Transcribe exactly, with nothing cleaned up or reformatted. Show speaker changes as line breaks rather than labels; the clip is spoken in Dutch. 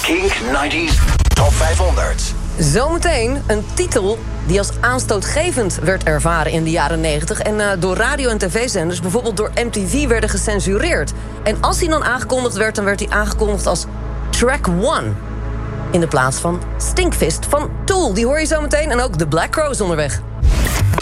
Kink nineties Top vijfhonderd.
Zometeen een titel die als aanstootgevend werd ervaren in de jaren negentig... en uh, door radio- en tv-zenders, bijvoorbeeld door M T V, werden gecensureerd. En als hij dan aangekondigd werd, dan werd hij aangekondigd als Track One. In de plaats van Stinkfist van Tool. Die hoor je zometeen en ook de Black Crowes onderweg.